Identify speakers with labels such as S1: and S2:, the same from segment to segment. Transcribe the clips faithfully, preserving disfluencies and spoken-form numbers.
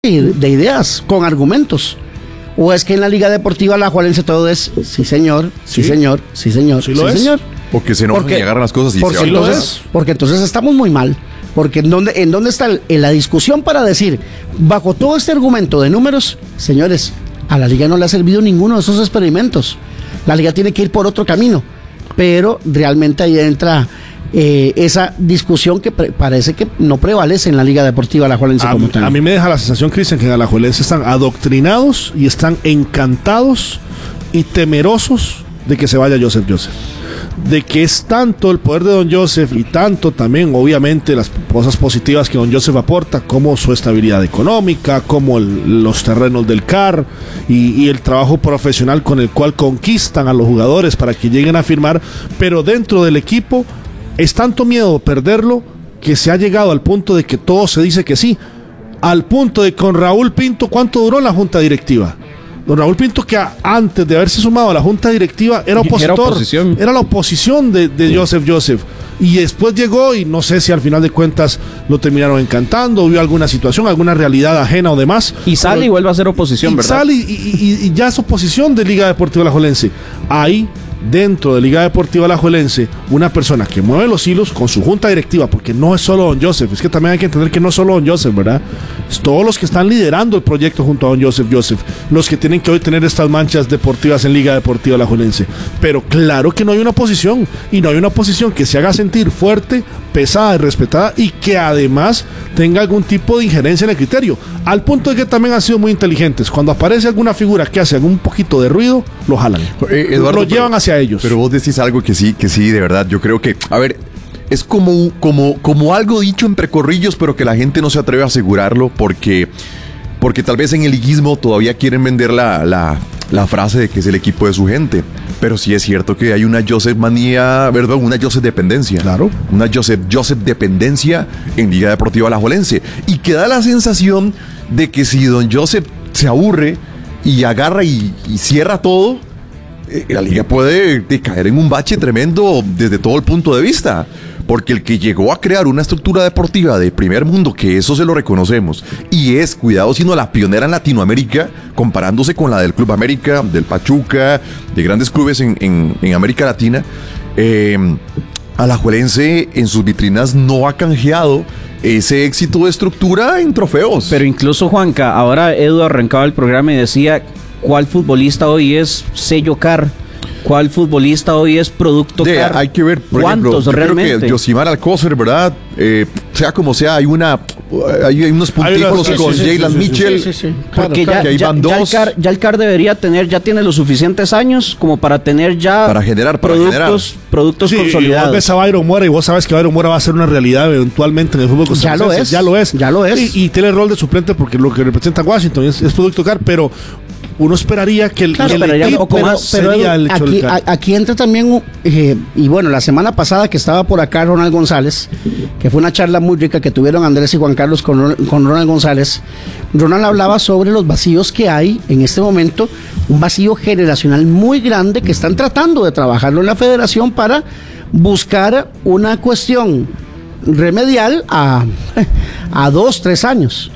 S1: de ideas, con argumentos. ¿O es que en la Liga Deportiva Alajuelense todo es sí señor, sí, sí señor, sí señor, sí,
S2: sí,
S1: sí señor?
S3: O que se enojan y agarran las cosas y
S1: porque
S3: se van.
S1: entonces, porque entonces estamos muy mal. Porque en dónde, en dónde está el, en la discusión para decir, bajo todo este argumento de números, señores, a la Liga no le ha servido ninguno de esos experimentos. La Liga tiene que ir por otro camino. Pero realmente ahí entra eh, esa discusión que pre- parece que no prevalece en la Liga Deportiva Alajuelense
S2: A,
S1: como tal.
S2: a mí me deja la sensación, Cristian, que en Alajuelense están adoctrinados y están encantados y temerosos de que se vaya Joseph Joseph. De que es tanto el poder de don Joseph y tanto también, obviamente, las cosas positivas que don Joseph aporta, como su estabilidad económica, como el, los terrenos del C A R y, y el trabajo profesional con el cual conquistan a los jugadores para que lleguen a firmar, pero dentro del equipo es tanto miedo perderlo que se ha llegado al punto de que todo se dice que sí, al punto de con Raúl Pinto, ¿cuánto duró la junta directiva? Don Raúl Pinto, que a, antes de haberse sumado a la junta directiva era opositor,
S4: era, oposición.
S2: era la oposición de, de Joseph Joseph, y después llegó y no sé si al final de cuentas lo terminaron encantando, vio alguna situación, alguna realidad ajena o demás,
S4: y sale pero, y vuelve a ser oposición,
S2: y
S4: ¿verdad?
S2: Sale y, y, y ya es oposición de Liga Deportiva Alajuelense. Ahí, dentro de Liga Deportiva Alajuelense, una persona que mueve los hilos con su junta directiva, porque no es solo don Joseph, es que también hay que entender que no es solo don Joseph, ¿verdad? Es todos los que están liderando el proyecto junto a don Joseph Joseph, los que tienen que hoy tener estas manchas deportivas en Liga Deportiva Alajuelense. Pero claro que no hay una oposición, y no hay una oposición que se haga sentir fuerte, pesada y respetada, y que además tenga algún tipo de injerencia en el criterio, al punto de que también han sido muy inteligentes. Cuando aparece alguna figura que hace algún poquito de ruido, lo jalan,
S3: eh, Eduardo,
S2: lo llevan
S3: pero,
S2: hacia ellos.
S3: Pero vos decís algo que sí, que sí, de verdad, yo creo que, a ver, es como, como, como algo dicho entre corrillos, pero que la gente no se atreve a asegurarlo, porque, porque tal vez en el liguismo todavía quieren vender la, la, la frase de que es el equipo de su gente. Pero sí es cierto que hay una Joseph manía, ¿verdad? Una Joseph dependencia.
S2: Claro.
S3: Una Joseph, Joseph dependencia en Liga Deportiva Alajuelense. Y que da la sensación de que si don Joseph se aburre y agarra y, y cierra todo, eh, la Liga puede de caer en un bache tremendo desde todo el punto de vista. Porque el que llegó a crear una estructura deportiva de primer mundo, que eso se lo reconocemos, y es, cuidado, sino la pionera en Latinoamérica, comparándose con la del Club América, del Pachuca, de grandes clubes en, en, en América Latina, eh, Alajuelense en sus vitrinas no ha canjeado ese éxito de estructura en trofeos.
S4: Pero incluso, Juanca, ahora Edu arrancaba el programa y decía, ¿cuál futbolista hoy es sello C A R? ¿Cuál futbolista hoy es producto
S3: de,
S4: C A R?
S3: Hay que ver, por
S4: ¿cuántos
S3: ejemplo, yo
S4: realmente?
S3: Creo que Yosimar Alcócer, ¿verdad? Eh, sea como sea, hay una hay, hay unos puntitos
S2: sí,
S3: con
S2: sí,
S3: Jalen
S2: sí, sí,
S3: Mitchell.
S1: Sí, sí, sí.
S4: Porque
S1: Claro,
S4: ya,
S1: claro.
S3: que ahí
S4: ya,
S3: van
S4: ya, el
S3: dos.
S4: C A R, ya el C A R debería tener, ya tiene los suficientes años como para tener ya
S3: Para generar, para
S4: productos,
S3: generar.
S4: productos
S2: Sí,
S4: consolidados.
S2: vos ves a Byron Mora y vos sabes que Byron Mora va a ser una realidad eventualmente en el fútbol costarricense.
S1: Ya lo es.
S2: Ya lo es.
S1: Ya lo es.
S2: Y, y tiene el rol de suplente porque lo que representa Washington es, es producto C A R, pero uno esperaría que el,
S1: Claro,
S2: que el
S4: esperaría un
S2: equipo
S4: poco más,
S1: pero
S2: sería el hecho
S1: aquí,
S2: del C A R.
S1: a- aquí entra también, eh, y bueno, la semana pasada que estaba por acá Ronald González, que fue una charla muy rica que tuvieron Andrés y Juan Carlos con, Ron- con Ronald González. Ronald hablaba sobre los vacíos que hay en este momento, un vacío generacional muy grande que están tratando de trabajarlo en la federación para buscar una cuestión remedial a, a dos, tres años.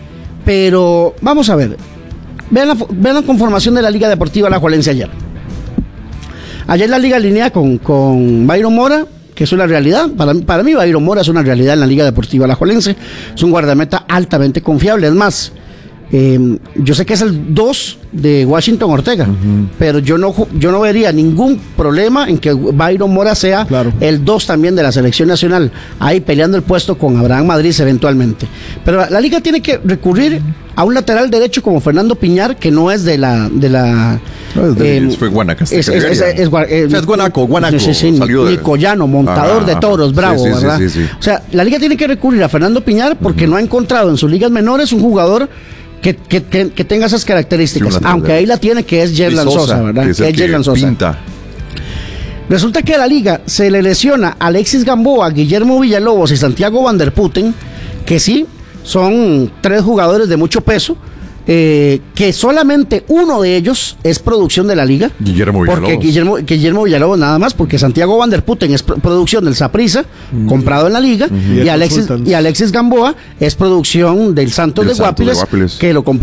S1: Pero vamos a ver. Vean la, vean la conformación de la Liga Deportiva Alajuelense ayer. Ayer la Liga alinea con, con Byron Mora, que es una realidad. Para, para mí Byron Mora es una realidad en la Liga Deportiva Alajuelense. Es un guardameta altamente confiable. Es más, eh, yo sé que es el dos de Washington Ortega, uh-huh. pero yo no, yo no vería ningún problema en que Byron Mora sea
S2: Claro.
S1: el dos también de la selección nacional, ahí peleando el puesto con Abraham Madrid eventualmente. Pero la, la Liga tiene que recurrir a un lateral derecho como Fernando Piñar, que no es de la... De la
S3: No, es de-
S1: eh,
S3: fue Guanacaste.
S1: es, es, es, es, gua- eh,
S3: O sea, es Guanaco, Guanaco,
S1: sí, sí,
S3: salió de-
S1: Nicoyano, montador
S3: Ajá,
S1: de toros,
S3: ajá.
S1: bravo,
S3: Sí, sí,
S1: ¿verdad?
S3: sí, sí, sí.
S1: O sea, la Liga tiene que recurrir a Fernando Piñar porque uh-huh. no ha encontrado en sus ligas menores un jugador que, que, que, que tenga esas características,
S3: Sí,
S1: aunque ahí la tiene, que es Yerlan Sosa, Sosa, ¿verdad?
S3: Que es,
S1: que es Yerlan Sosa.
S3: Pinta.
S1: Resulta que a la Liga se le lesiona a Alexis Gamboa, Guillermo Villalobos y Santiago Van der Putten, que sí, son tres jugadores de mucho peso, eh, que solamente uno de ellos es producción de la Liga.
S3: Guillermo
S1: Porque
S3: Villalobos.
S1: Guillermo, Guillermo Villalobos nada más, porque Santiago Van der Putten es pro- producción del Saprissa, uh-huh. comprado en la Liga, uh-huh. y, Alexis, y Alexis Gamboa es producción del Santos,
S3: del
S1: de,
S3: Santos
S1: Guapiles,
S3: de Guapiles,
S1: que lo compró